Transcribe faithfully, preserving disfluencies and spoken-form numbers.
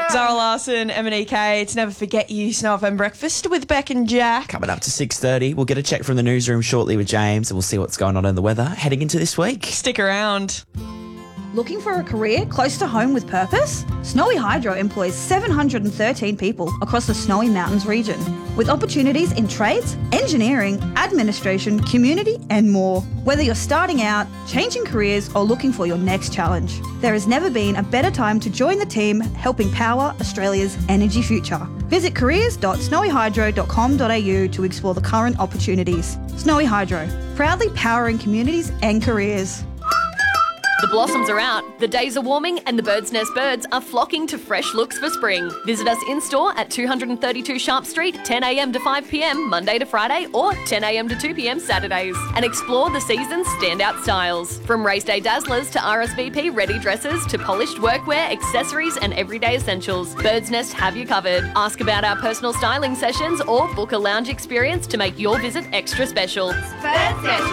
Zara Larson, M and E K. To never forget you, Snow F M Breakfast with Beck and Jack. Coming up to six thirty, we'll get a check from the newsroom shortly with James and we'll see what's going on in the weather heading into this week. Stick around. Looking for a career close to home with purpose? Snowy Hydro employs seven hundred thirteen people across the Snowy Mountains region, with opportunities in trades, engineering, administration, community and more. Whether you're starting out, changing careers or looking for your next challenge, there has never been a better time to join the team helping power Australia's energy future. Visit careers dot snowy hydro dot com dot a u to explore the current opportunities. Snowy Hydro, proudly powering communities and careers. The blossoms are out, the days are warming and the Bird's Nest birds are flocking to fresh looks for spring. Visit us in-store at two thirty-two Sharp Street, ten a m to five p m Monday to Friday or ten a m to two p m Saturdays, and explore the season's standout styles. From race day dazzlers to R S V P ready dresses to polished workwear, accessories and everyday essentials, Bird's Nest have you covered. Ask about our personal styling sessions or book a lounge experience to make your visit extra special. Bird's Nest.